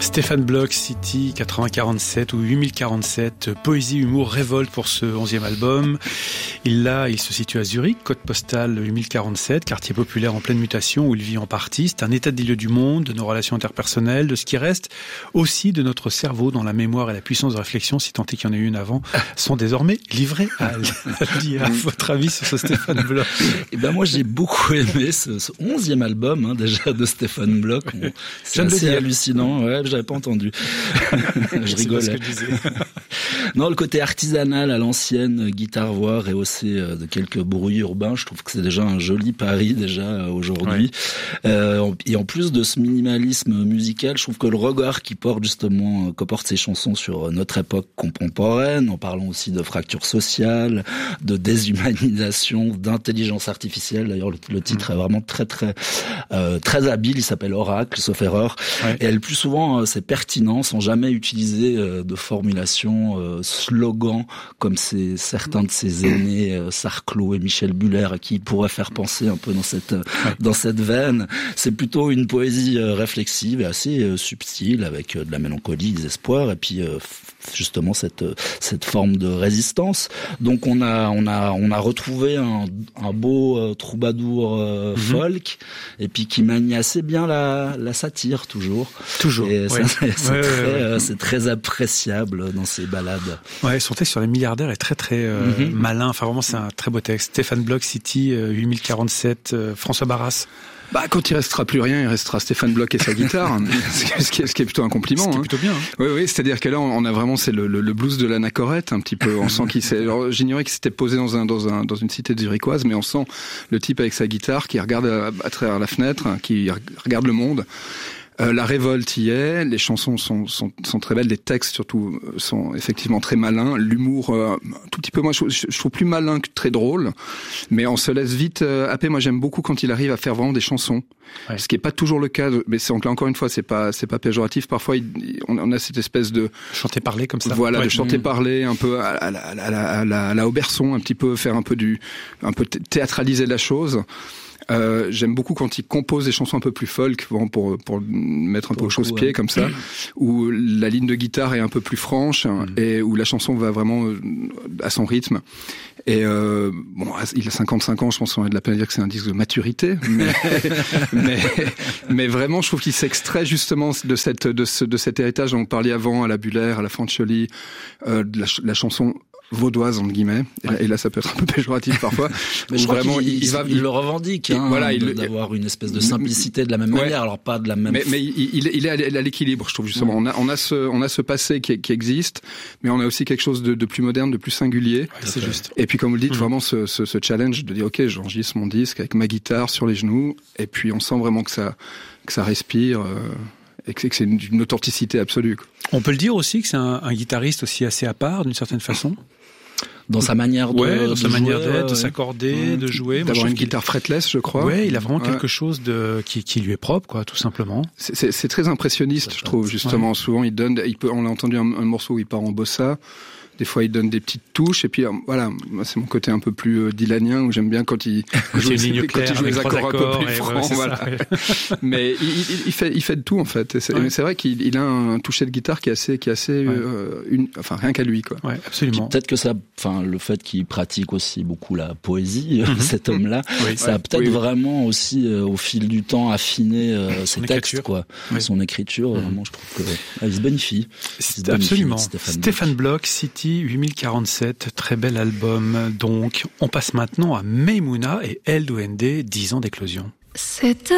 Stéphane Bloch, City 8047 ou 8047, poésie, humour, révolte pour ce 11e album. Il se situe à Zurich, code postal 8047, quartier populaire en pleine mutation où il vit en partie. C'est un état des lieux du monde, de nos relations interpersonnelles, de ce qui reste aussi de notre cerveau dont la mémoire et la puissance de réflexion, si tant est qu'il y en ait une avant, sont désormais livrés à lire. À votre avis sur ce Stéphane Bloch? Eh ben moi j'ai beaucoup aimé ce 11e album déjà de Stéphane Bloch. C'est assez hallucinant. Ouais, j'avais pas entendu. Je rigolais. Non, le côté artisanal à l'ancienne, guitare-voix rehaussé de quelques bruits urbains, je trouve que c'est déjà un joli pari déjà aujourd'hui. Ouais. Et en plus de ce minimalisme musical, je trouve que le regard qui porte justement, que portent ces chansons sur notre époque contemporaine, en parlant aussi de fracture sociale, de déshumanisation, d'intelligence artificielle. D'ailleurs, le titre est vraiment très habile. Il s'appelle Oracle, sauf erreur. Ouais. Et le plus souvent, c'est pertinent, sans jamais utiliser de formulation, slogan, comme certains de ses aînés, Sarclot et Michel Buller, à qui il pourrait faire penser un peu dans cette veine. C'est plutôt une poésie réflexive et assez subtile, avec de la mélancolie, des espoirs, et puis justement cette forme de résistance. Donc on a retrouvé un beau troubadour folk, et puis qui manie assez bien la satire toujours. Et c'est très appréciable dans ses ballades. Ouais, son texte sur les milliardaires est très malin. Enfin vraiment c'est un très beau texte. Stéphane Bloch, City 8047, François Barras. Bah, quand il restera plus rien, il restera Stéphane Bloch et sa guitare. ce qui est plutôt un compliment. Ce qui est plutôt bien. Hein. Oui, c'est-à-dire que là, on a vraiment, c'est le blues de l'anachorète, un petit peu. On sent qu'il s'est, alors, j'ignorais qu'il s'était posé dans une cité zurichoise, mais on sent le type avec sa guitare qui regarde à travers la fenêtre, qui regarde le monde. La révolte y est, les chansons sont très belles, les textes surtout sont effectivement très malins, l'humour tout petit peu, moi je trouve plus malin que très drôle, mais on se laisse vite happer. Moi j'aime beaucoup quand il arrive à faire vraiment des chansons, ce qui est pas toujours le cas, mais c'est encore une fois c'est pas péjoratif. Parfois on a cette espèce de chanter parler comme ça, de chanter parler un peu à la Auberson, un petit peu faire un peu théâtraliser la chose. J'aime beaucoup quand il compose des chansons un peu plus folk, pour mettre un peu au chausse-pied comme ça, où la ligne de guitare est un peu plus franche et où la chanson va vraiment à son rythme. Et il a 55 ans, je pense qu'on a de la peine à dire que c'est un disque de maturité, mais vraiment, je trouve qu'il s'extrait justement de cet héritage dont on parlait avant, à la Buller, à la Fanciulli, de la chanson vaudoise entre guillemets, et là ça peut être un peu péjoratif parfois, mais je crois il le revendique, d'avoir une espèce de simplicité de la même manière, alors pas de la même. Mais il est à l'équilibre, je trouve justement. On a ce passé qui existe, mais on a aussi quelque chose de plus moderne, de plus singulier. C'est juste. Et puis comme vous le dites, vraiment ce challenge de dire ok, j'enregistre mon disque avec ma guitare sur les genoux, et puis on sent vraiment que ça respire. Et que c'est une authenticité absolue. On peut le dire aussi que c'est un guitariste aussi assez à part d'une certaine façon. Dans sa manière d'être, de s'accorder, de jouer. D'avoir une guitare fretless, je crois. Ouais, il a vraiment quelque chose qui lui est propre, quoi, tout simplement. C'est très impressionniste, je trouve, justement. Ouais. Souvent, on a entendu un morceau où il part en bossa. Des fois, il donne des petites touches, et puis voilà, c'est mon côté un peu plus dylanien, où j'aime bien quand il joue les accords un peu plus francs, voilà. Mais il fait de tout, en fait. C'est vrai qu'il a un toucher de guitare qui est assez rien qu'à lui, quoi. Ouais, absolument. Peut-être que le fait qu'il pratique aussi beaucoup la poésie, cet homme-là, ça a peut-être vraiment aussi, au fil du temps, affiné ses textes, quoi. Son écriture, vraiment, je trouve qu'il se bonifie. Absolument. Stéphane Bloch, City 8047, très bel album. Donc, on passe maintenant à Maimouna et El Duende, 10 ans d'éclosion. C'est